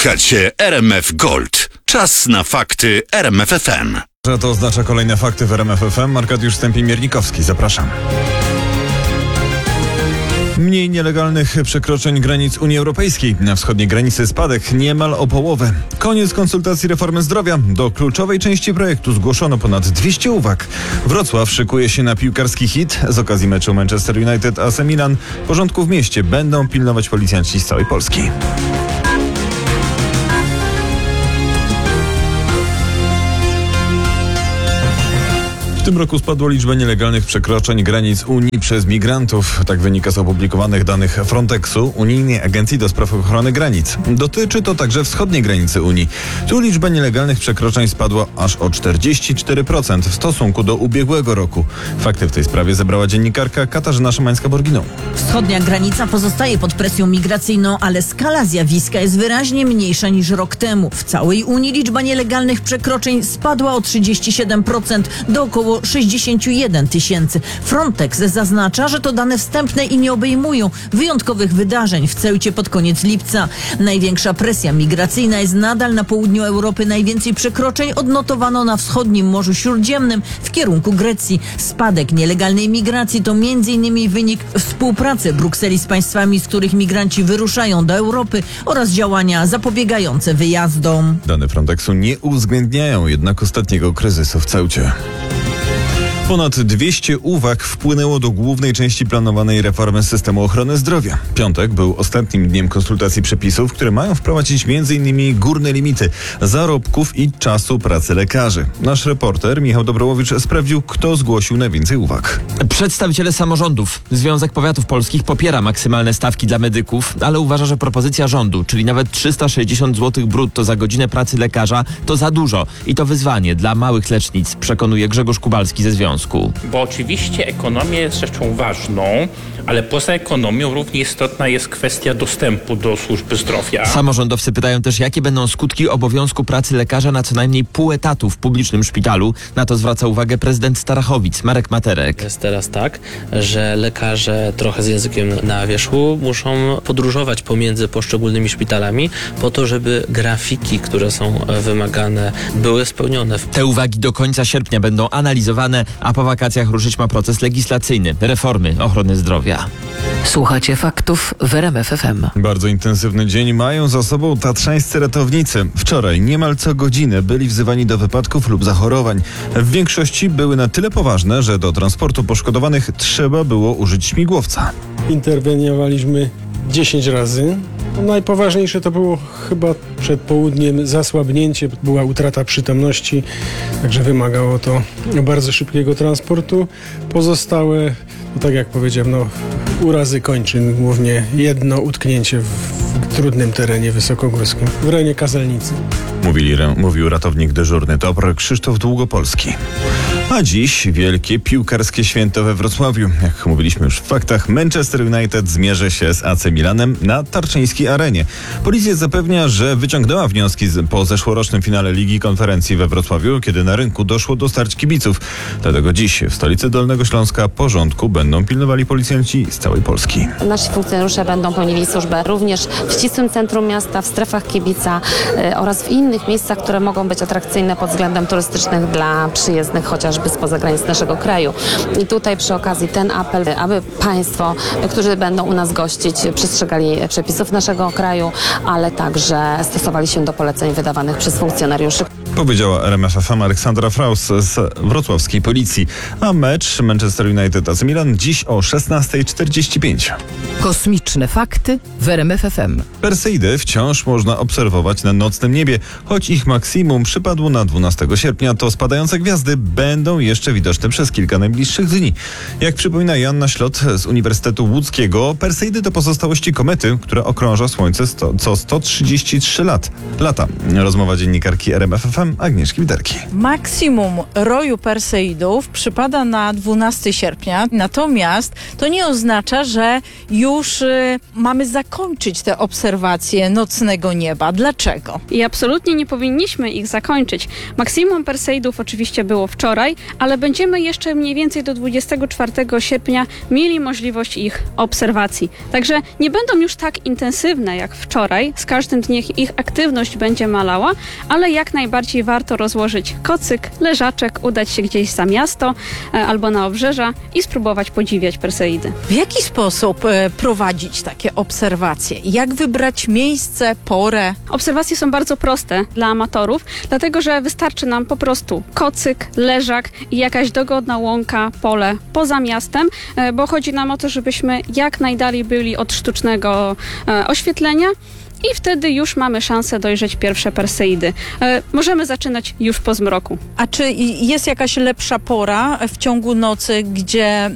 Słuchacie RMF Gold. Czas na fakty RMF FM. Że to oznacza kolejne fakty w RMF FM. Arkadiusz Stępień-Miernikowski, zapraszam. Mniej nielegalnych przekroczeń granic Unii Europejskiej. Na wschodniej granicy spadek niemal o połowę. Koniec konsultacji reformy zdrowia. Do kluczowej części projektu zgłoszono ponad 200 uwag. Wrocław szykuje się na piłkarski hit. Z okazji meczu Manchester United AC Milan porządku w mieście będą pilnować policjanci z całej Polski. W tym roku spadła liczba nielegalnych przekroczeń granic Unii przez migrantów. Tak wynika z opublikowanych danych Frontexu, Unijnej Agencji do Spraw Ochrony Granic. Dotyczy to także wschodniej granicy Unii. Tu liczba nielegalnych przekroczeń spadła aż o 44% w stosunku do ubiegłego roku. Fakty w tej sprawie zebrała dziennikarka Katarzyna Szymańska-Borginą. Wschodnia granica pozostaje pod presją migracyjną, ale skala zjawiska jest wyraźnie mniejsza niż rok temu. W całej Unii liczba nielegalnych przekroczeń spadła o 37% do około 61 tysięcy. Frontex zaznacza, że to dane wstępne i nie obejmują wyjątkowych wydarzeń w Ceucie pod koniec lipca. Największa presja migracyjna jest nadal na południu Europy. Najwięcej przekroczeń odnotowano na wschodnim Morzu Śródziemnym w kierunku Grecji. Spadek nielegalnej migracji to m.in. wynik współpracy Brukseli z państwami, z których migranci wyruszają do Europy oraz działania zapobiegające wyjazdom. Dane Frontexu nie uwzględniają jednak ostatniego kryzysu w Ceucie. Ponad 200 uwag wpłynęło do głównej części planowanej reformy systemu ochrony zdrowia. Piątek był ostatnim dniem konsultacji przepisów, które mają wprowadzić m.in. górne limity zarobków i czasu pracy lekarzy. Nasz reporter Michał Dobrołowicz sprawdził, kto zgłosił najwięcej uwag. Przedstawiciele samorządów. Związek Powiatów Polskich popiera maksymalne stawki dla medyków, ale uważa, że propozycja rządu, czyli nawet 360 zł brutto za godzinę pracy lekarza, to za dużo i to wyzwanie dla małych lecznic, przekonuje Grzegorz Kubalski ze związku. Bo oczywiście ekonomia jest rzeczą ważną, ale poza ekonomią równie istotna jest kwestia dostępu do służby zdrowia. Samorządowcy pytają też, jakie będą skutki obowiązku pracy lekarza na co najmniej pół etatu w publicznym szpitalu. Na to zwraca uwagę prezydent Starachowic, Marek Materek. Jest teraz tak, że lekarze trochę z językiem na wierzchu muszą podróżować pomiędzy poszczególnymi szpitalami po to, żeby grafiki, które są wymagane, były spełnione. Te uwagi do końca sierpnia będą analizowane, a po wakacjach ruszyć ma proces legislacyjny reformy ochrony zdrowia. Słuchacie faktów w RMF FM. Bardzo intensywny dzień mają za sobą tatrzańscy ratownicy. Wczoraj niemal co godzinę byli wzywani do wypadków lub zachorowań. W większości były na tyle poważne, że do transportu poszkodowanych trzeba było użyć śmigłowca. Interweniowaliśmy 10 razy. Najpoważniejsze to było chyba przed południem zasłabnięcie, była utrata przytomności, także wymagało to bardzo szybkiego transportu. Pozostałe, tak jak powiedziałem, urazy kończyn, głównie jedno utknięcie w trudnym terenie wysokogórskim, w rejonie Kazelnicy. Mówił ratownik dyżurny TOPR Krzysztof Długopolski. A dziś wielkie piłkarskie święto we Wrocławiu. Jak mówiliśmy już w faktach, Manchester United zmierzy się z AC Milanem na Tarczyńskiej Arenie. Policja zapewnia, że wyciągnęła wnioski po zeszłorocznym finale Ligi Konferencji we Wrocławiu, kiedy na rynku doszło do starć kibiców. Dlatego dziś w stolicy Dolnego Śląska porządku będą pilnowali policjanci z całej Polski. Nasi funkcjonariusze będą pełnili służbę również w ścisłym centrum miasta, w strefach kibica oraz w innych miejscach, które mogą być atrakcyjne pod względem turystycznych dla przyjezdnych, chociażby spoza granic naszego kraju. I tutaj przy okazji ten apel, aby państwo, którzy będą u nas gościć, przestrzegali przepisów naszego kraju, ale także stosowali się do poleceń wydawanych przez funkcjonariuszy. Powiedziała RMF FM Aleksandra Fraus z wrocławskiej policji. A mecz Manchester United AC Milan dziś o 16:45. Kosmiczne fakty w RMF FM. Perseidy wciąż można obserwować na nocnym niebie. Choć ich maksimum przypadło na 12 sierpnia, to spadające gwiazdy będą jeszcze widoczne przez kilka najbliższych dni. Jak przypomina Joanna Ślot z Uniwersytetu Łódzkiego, Perseidy to pozostałości komety, która okrąża Słońce co 133 lata. Rozmowa dziennikarki RMF FM Agnieszki Widerki. Maksimum roju Perseidów przypada na 12 sierpnia, natomiast to nie oznacza, że już mamy zakończyć te obserwacje nocnego nieba. Dlaczego? I absolutnie nie powinniśmy ich zakończyć. Maksimum Perseidów oczywiście było wczoraj, dalej, ale będziemy jeszcze mniej więcej do 24 sierpnia mieli możliwość ich obserwacji. Także nie będą już tak intensywne jak wczoraj, z każdym dniem ich aktywność będzie malała, ale jak najbardziej warto rozłożyć kocyk, leżaczek, udać się gdzieś za miasto albo na obrzeża i spróbować podziwiać Perseidy. W jaki sposób prowadzić takie obserwacje? Jak wybrać miejsce, porę? Obserwacje są bardzo proste dla amatorów, dlatego że wystarczy nam po prostu kocyk, leżak i jakaś dogodna łąka, pole poza miastem, bo chodzi nam o to, żebyśmy jak najdalej byli od sztucznego oświetlenia. I wtedy już mamy szansę dojrzeć pierwsze Perseidy. Możemy zaczynać już po zmroku. A czy jest jakaś lepsza pora w ciągu nocy, gdzie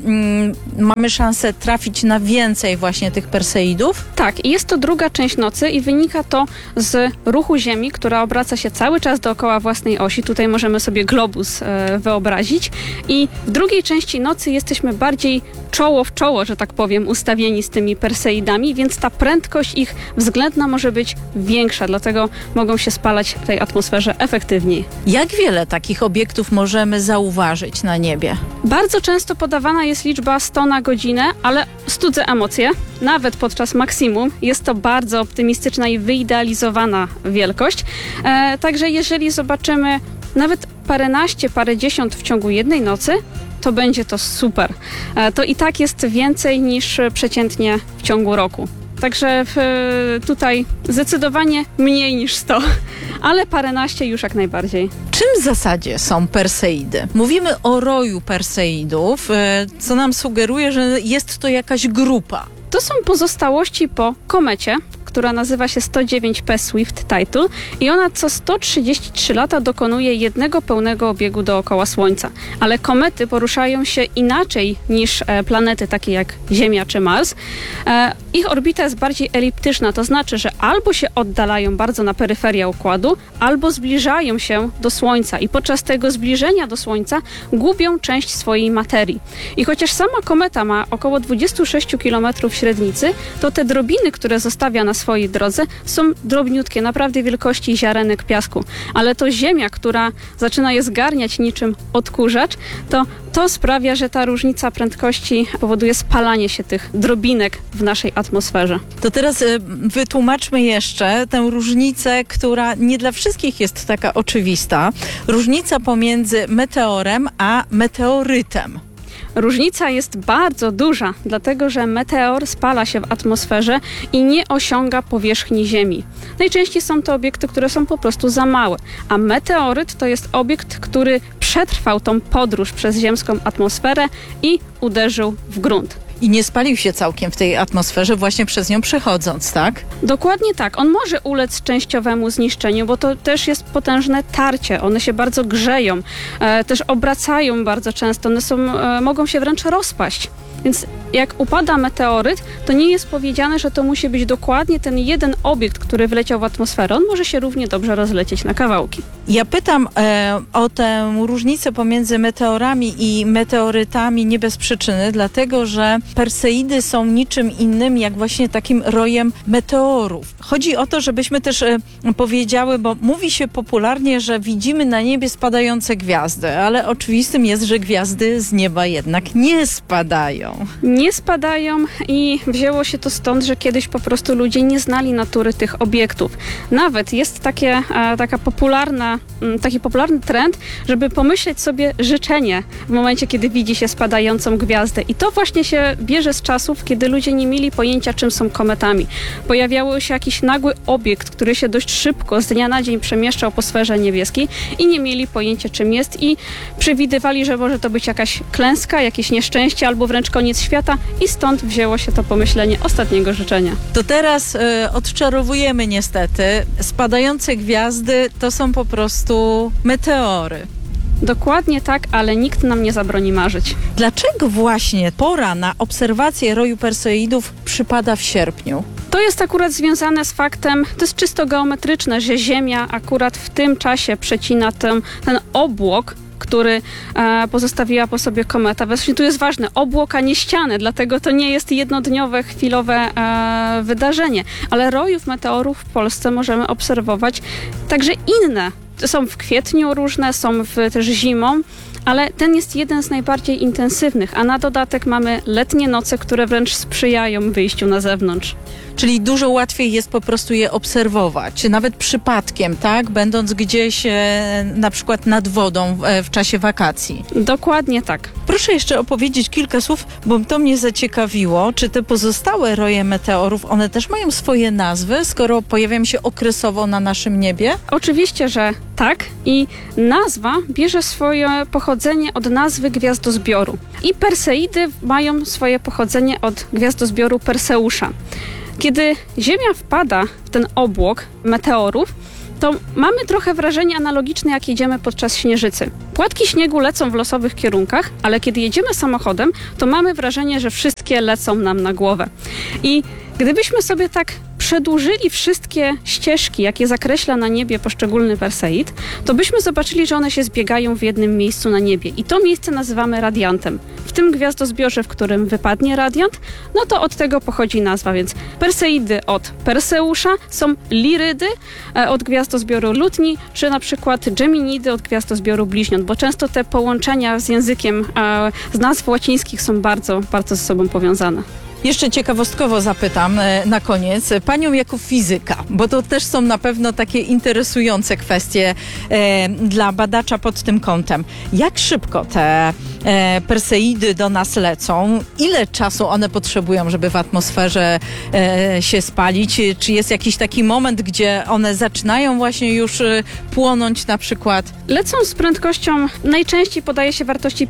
mamy szansę trafić na więcej właśnie tych Perseidów? Tak, i jest to druga część nocy i wynika to z ruchu Ziemi, która obraca się cały czas dookoła własnej osi. Tutaj możemy sobie globus wyobrazić. I w drugiej części nocy jesteśmy bardziej czoło w czoło, że tak powiem, ustawieni z tymi Perseidami, więc ta prędkość ich względna może być większa, dlatego mogą się spalać w tej atmosferze efektywniej. Jak wiele takich obiektów możemy zauważyć na niebie? Bardzo często podawana jest liczba 100 na godzinę, ale studzę emocje. Nawet podczas maksimum jest to bardzo optymistyczna i wyidealizowana wielkość. Także jeżeli zobaczymy nawet paręnaście, parędziesiąt w ciągu jednej nocy, to będzie to super. To i tak jest więcej niż przeciętnie w ciągu roku. Także tutaj zdecydowanie mniej niż 100, ale paręnaście już jak najbardziej. Czym w zasadzie są Perseidy? Mówimy o roju Perseidów, co nam sugeruje, że jest to jakaś grupa. To są pozostałości po komecie, która nazywa się 109P Swift-Tuttle i ona co 133 lata dokonuje jednego pełnego obiegu dookoła Słońca. Ale komety poruszają się inaczej niż planety takie jak Ziemia czy Mars. Ich orbita jest bardziej eliptyczna, to znaczy, że albo się oddalają bardzo na peryferię układu, albo zbliżają się do Słońca i podczas tego zbliżenia do Słońca gubią część swojej materii. I chociaż sama kometa ma około 26 km średnicy, to te drobiny, które zostawia na swojej drodze, są drobniutkie, naprawdę wielkości ziarenek piasku. Ale to Ziemia, która zaczyna je zgarniać niczym odkurzacz, to sprawia, że ta różnica prędkości powoduje spalanie się tych drobinek w naszej atmosferze. To teraz wytłumaczmy jeszcze tę różnicę, która nie dla wszystkich jest taka oczywista. Różnica pomiędzy meteorem a meteorytem. Różnica jest bardzo duża, dlatego że meteor spala się w atmosferze i nie osiąga powierzchni Ziemi. Najczęściej są to obiekty, które są po prostu za małe, a meteoryt to jest obiekt, który przetrwał tą podróż przez ziemską atmosferę i uderzył w grunt. I nie spalił się całkiem w tej atmosferze, właśnie przez nią przechodząc, tak? Dokładnie tak. On może ulec częściowemu zniszczeniu, bo to też jest potężne tarcie. One się bardzo grzeją, też obracają bardzo często. One mogą się wręcz rozpaść. Więc jak upada meteoryt, to nie jest powiedziane, że to musi być dokładnie ten jeden obiekt, który wleciał w atmosferę. On może się równie dobrze rozlecieć na kawałki. Ja pytam o tę różnicę pomiędzy meteorami i meteorytami nie bez przyczyny, dlatego że Perseidy są niczym innym jak właśnie takim rojem meteorów. Chodzi o to, żebyśmy też powiedziały, bo mówi się popularnie, że widzimy na niebie spadające gwiazdy, ale oczywistym jest, że gwiazdy z nieba jednak nie spadają. Nie spadają i wzięło się to stąd, że kiedyś po prostu ludzie nie znali natury tych obiektów. Nawet jest taki popularny trend, żeby pomyśleć sobie życzenie w momencie, kiedy widzi się spadającą gwiazdę. I to właśnie się bierze z czasów, kiedy ludzie nie mieli pojęcia, czym są kometami. Pojawiał się jakiś nagły obiekt, który się dość szybko z dnia na dzień przemieszczał po sferze niebieskiej i nie mieli pojęcia, czym jest i przewidywali, że może to być jakaś klęska, jakieś nieszczęście albo wręcz koniec świata i stąd wzięło się to pomyślenie ostatniego życzenia. To teraz odczarowujemy niestety. Spadające gwiazdy to są po prostu meteory. Dokładnie tak, ale nikt nam nie zabroni marzyć. Dlaczego właśnie pora na obserwację roju Perseidów przypada w sierpniu? To jest akurat związane z faktem, to jest czysto geometryczne, że Ziemia akurat w tym czasie przecina ten obłok, który pozostawiła po sobie kometa. Właśnie tu jest ważne, obłok, a nie ściany, dlatego to nie jest jednodniowe, chwilowe wydarzenie. Ale rojów meteorów w Polsce możemy obserwować także inne. Są w kwietniu różne, są też zimą, ale ten jest jeden z najbardziej intensywnych, a na dodatek mamy letnie noce, które wręcz sprzyjają wyjściu na zewnątrz. Czyli dużo łatwiej jest po prostu je obserwować, nawet przypadkiem, tak? Będąc gdzieś na przykład nad wodą w czasie wakacji. Dokładnie tak. Proszę jeszcze opowiedzieć kilka słów, bo to mnie zaciekawiło. Czy te pozostałe roje meteorów, one też mają swoje nazwy, skoro pojawiają się okresowo na naszym niebie? Oczywiście, że tak i nazwa bierze swoje pochodzenie od nazwy gwiazdozbioru. I Perseidy mają swoje pochodzenie od gwiazdozbioru Perseusza. Kiedy Ziemia wpada w ten obłok meteorów, to mamy trochę wrażenie analogiczne, jak jedziemy podczas śnieżycy. Płatki śniegu lecą w losowych kierunkach, ale kiedy jedziemy samochodem, to mamy wrażenie, że wszystkie lecą nam na głowę. I gdybyśmy sobie tak przedłużyli wszystkie ścieżki, jakie zakreśla na niebie poszczególny Perseid, to byśmy zobaczyli, że one się zbiegają w jednym miejscu na niebie. I to miejsce nazywamy radiantem. W tym gwiazdozbiorze, w którym wypadnie radiant, no to od tego pochodzi nazwa, więc Perseidy od Perseusza, są Lirydy od gwiazdozbioru Lutni, czy na przykład Geminidy od gwiazdozbioru Bliźniąt, bo często te połączenia z językiem, z nazw łacińskich są bardzo, bardzo ze sobą powiązane. Jeszcze ciekawostkowo zapytam na koniec panią jako fizyka, bo to też są na pewno takie interesujące kwestie dla badacza pod tym kątem. Jak szybko te Perseidy do nas lecą? Ile czasu one potrzebują, żeby w atmosferze się spalić? Czy jest jakiś taki moment, gdzie one zaczynają właśnie już płonąć na przykład? Lecą z prędkością, najczęściej podaje się wartości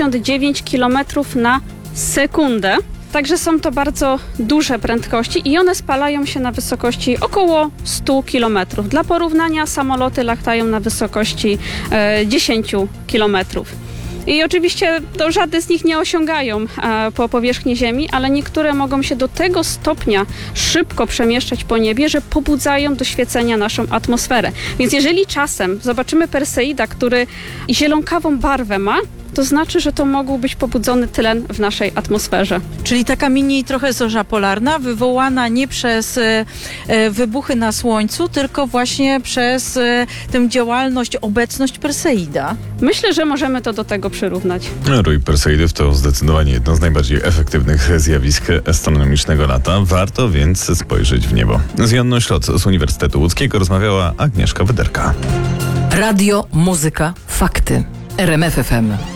59 km na sekundę. Także są to bardzo duże prędkości i one spalają się na wysokości około 100 km. Dla porównania samoloty latają na wysokości 10 km. I oczywiście to żadne z nich nie osiągają po powierzchni Ziemi, ale niektóre mogą się do tego stopnia szybko przemieszczać po niebie, że pobudzają do świecenia naszą atmosferę. Więc jeżeli czasem zobaczymy Perseida, który zielonkawą barwę ma, to znaczy, że to mógł być pobudzony tlen w naszej atmosferze. Czyli taka mini trochę zorza polarna, wywołana nie przez wybuchy na Słońcu, tylko właśnie przez tę działalność, obecność Perseida. Myślę, że możemy to do tego przyrównać. Rój Perseidów to zdecydowanie jedno z najbardziej efektywnych zjawisk astronomicznego lata. Warto więc spojrzeć w niebo. Z Joanną Szlot z Uniwersytetu Łódzkiego rozmawiała Agnieszka Wyderka. Radio, muzyka, fakty. RMF FM.